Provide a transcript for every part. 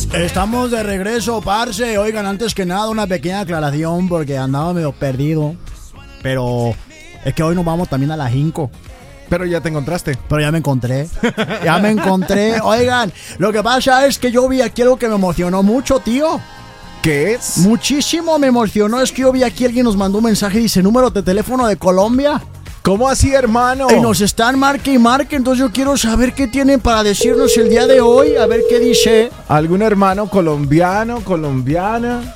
Estamos de regreso, parce. Oigan, antes que nada, una pequeña aclaración porque andaba medio perdido. Pero es que hoy nos vamos también a la Jinco. Pero ya te encontraste. Pero ya me encontré. Ya me encontré. Oigan, lo que pasa es que yo vi aquí algo que me emocionó mucho, tío. ¿Qué es? Muchísimo me emocionó. Es que yo vi aquí alguien nos mandó un mensaje y dice número de teléfono de Colombia. ¿Cómo así, hermano? Y nos están marque y marque. Entonces yo quiero saber qué tienen para decirnos el día de hoy. A ver qué dice. ¿Algún hermano colombiano, colombiana?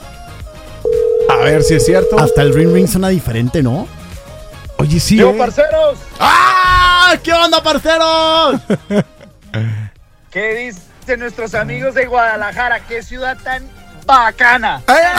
A ver si es cierto. Hasta el ring suena diferente, ¿no? Oye, sí. ¡Yo, parceros! ¡Ah! ¿Qué onda, parceros? ¿Qué dicen nuestros amigos de Guadalajara? ¡Qué ciudad tan bacana!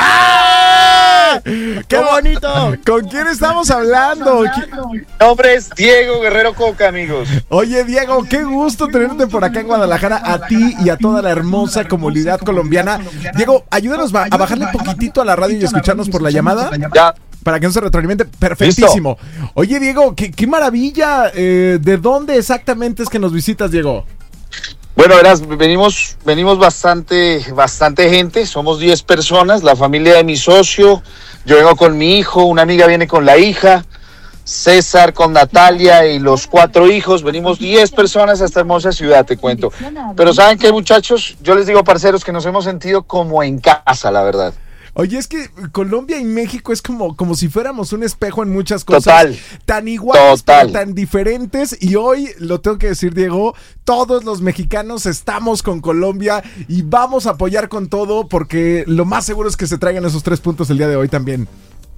¡Ah! ¡Qué bonito! ¿Con quién estamos hablando? Mi nombre es Diego Guerrero Coca, amigos. Oye, Diego, qué gusto tenerte por acá en Guadalajara, a ti y a toda la hermosa comunidad colombiana. Diego, ayúdanos a bajarle poquitito a la radio y escucharnos por la llamada. Ya. Para que no se retroalimente. Perfectísimo. Listo. Oye, Diego, qué maravilla. ¿De dónde exactamente es que nos visitas, Diego? Bueno, verás, venimos bastante gente, somos 10 personas, la familia de mi socio, yo vengo con mi hijo, una amiga viene con la hija, César con Natalia y los 4 hijos, venimos 10 personas a esta hermosa ciudad, te cuento. Pero ¿saben qué, muchachos? Yo les digo, parceros, que nos hemos sentido como en casa, la verdad. Oye, es que Colombia y México es como si fuéramos un espejo en muchas cosas. Total. Tan iguales, pero tan diferentes. Y hoy, lo tengo que decir, Diego, todos los mexicanos estamos con Colombia y vamos a apoyar con todo porque lo más seguro es que se traigan esos 3 puntos el día de hoy también.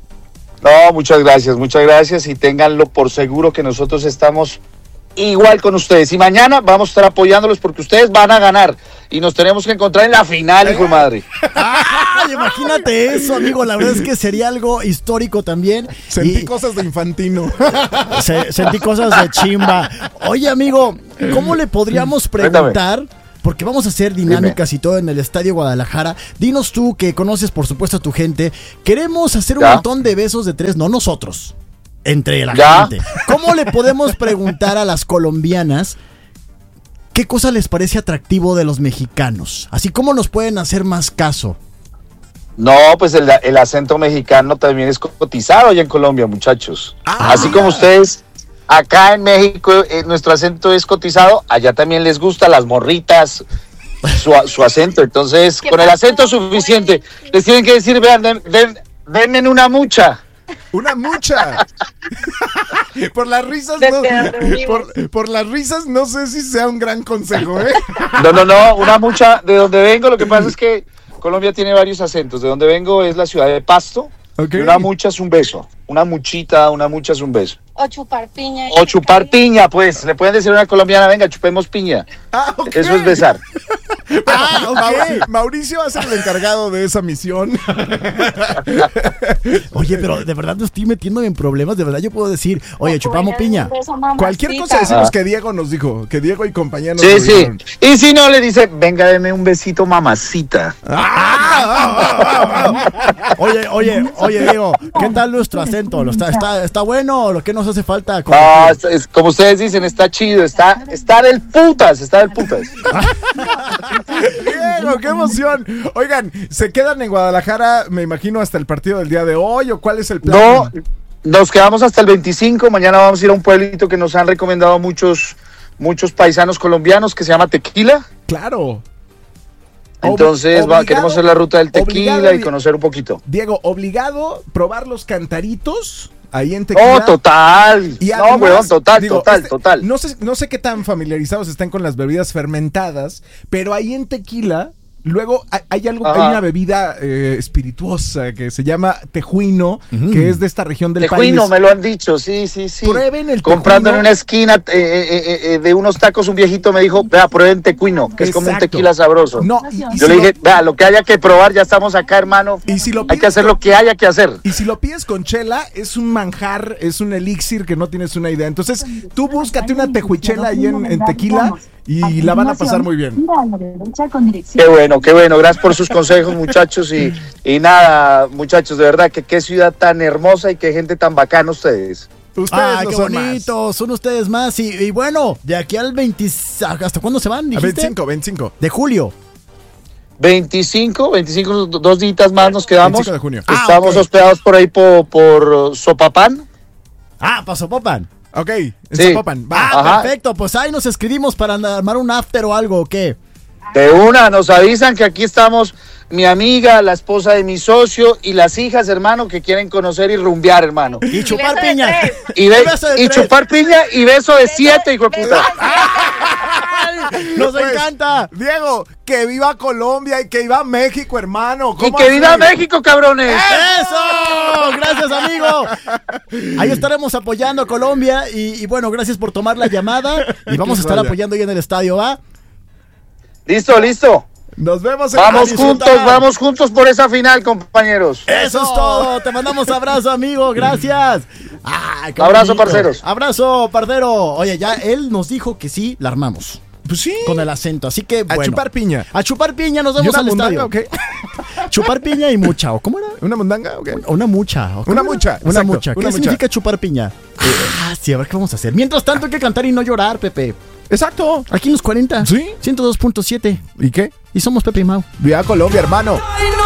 No, muchas gracias y ténganlo por seguro que nosotros estamos igual con ustedes. Y mañana vamos a estar apoyándolos porque ustedes van a ganar y nos tenemos que encontrar en la final, hijo de madre. ¡Ay, imagínate eso, amigo! La verdad es que sería algo histórico también. Sentí cosas de infantino. Sentí cosas de chimba. Oye, amigo, ¿cómo le podríamos preguntar? Porque vamos a hacer dinámicas y todo en el Estadio Guadalajara. Dinos tú, que conoces por supuesto a tu gente. Queremos hacer un montón de besos de 3, no nosotros, entre la gente. ¿Cómo le podemos preguntar a las colombianas qué cosa les parece atractivo de los mexicanos? Así como nos pueden hacer más caso. No, pues el acento mexicano también es cotizado allá en Colombia, muchachos. Así como ustedes, acá en México nuestro acento es cotizado, allá también les gusta las morritas, su acento. Entonces, con el acento suficiente, les tienen que decir, vean, denme una mucha. ¡Una mucha! Por las risas por las risas no sé si sea un gran consejo, ¿eh? No, una mucha. De donde vengo, lo que pasa es que Colombia tiene varios acentos. De donde vengo es la ciudad de Pasto. Okay. Y una mucha es un beso. Una mucha es un beso. O chupar piña. O chupar piña, pues. Le pueden decir a una colombiana, venga, chupemos piña. Okay. Eso es besar. Okay. Mauricio va a ser el encargado de esa misión. Oye, pero de verdad no estoy metiéndome en problemas. De verdad yo puedo decir, oye, chupamos piña. Cualquier cosa decimos que Diego nos dijo. Que Diego y compañía nos dijeron. Y si no, le dice, venga, deme un besito, mamacita. Oye, Diego, ¿qué tal nuestro acento? ¿Está bueno o lo que nos hace falta? Como ustedes dicen, está chido, está del putas. Diego, qué emoción. Oigan, ¿se quedan en Guadalajara, me imagino, hasta el partido del día de hoy o cuál es el plan? No, nos quedamos hasta el 25, mañana vamos a ir a un pueblito que nos han recomendado muchos paisanos colombianos que se llama Tequila. Claro. Entonces queremos hacer la ruta del tequila y conocer un poquito. Diego, obligado probar los cantaritos ahí en Tequila. Oh, total. Y además, weón, total. No sé qué tan familiarizados están con las bebidas fermentadas, pero ahí en Tequila luego hay una bebida espirituosa que se llama tejuino, que es de esta región del país. Tejuino, me lo han dicho, sí. Prueben el comprando tejuino. en una esquina de unos tacos, un viejito me dijo, vea, prueben tejuino, que es como un tequila sabroso. Yo le dije, vea, lo que haya que probar, ya estamos acá, hermano. Hay que hacer lo que haya que hacer. Y si lo pides con chela, es un manjar, es un elixir que no tienes una idea. Entonces, tú búscate una tejuichela ahí en Tequila y la van a pasar muy bien. Qué bueno, gracias por sus consejos, muchachos, y nada, muchachos, de verdad, que qué ciudad tan hermosa y qué gente tan bacana ustedes. Qué bonitos, son ustedes más, y bueno, de aquí al 20, ¿hasta cuándo se van? ¿Dijiste? 25. De julio. 25, 2 días más nos quedamos. 25 de junio. Estamos hospedados por ahí por Sopapán. Para Sopopan. Ok, en Sí. Zapopan. Va. Perfecto. Pues ahí nos escribimos para armar un after o algo, ¿o qué? De una, nos avisan que aquí estamos mi amiga, la esposa de mi socio y las hijas, hermano, que quieren conocer y rumbear, hermano. Y chupar piña. Y chupar piña y beso de 7, hijo de puta. ¡Nos Pues, encanta! Diego, que viva Colombia y que viva México, hermano. Y que viva México, cabrones. ¡Eso! ¡Gracias, amigo! Ahí estaremos apoyando a Colombia y bueno, gracias por tomar la llamada y vamos a estar apoyando ahí en el estadio, ¿va? Listo. Nos vemos en Vamos juntos por esa final, compañeros. Eso es todo. Te mandamos abrazo, amigo. Gracias. Ay, qué Abrazo, bonito. parceros. Abrazo, parcero. Oye, ya él nos dijo que sí, la armamos. Pues sí. Con el acento. Así que, bueno. A chupar piña. A chupar piña, nos ¿Y vemos una al estadio. mundanga, ok? Chupar piña y mucha. ¿O cómo era? ¿Una mundanga? Ok. Una mucha. ¿o cómo Una era? mucha, Una exacto, mucha. ¿Qué una mucha. significa chupar piña? Sí, a ver qué vamos a hacer. Mientras tanto, hay que cantar y no llorar, Pepe. Exacto. Aquí en los 40. Sí. 102.7. ¿Y qué? Y somos Pepe y Mau. Viva Colombia, hermano.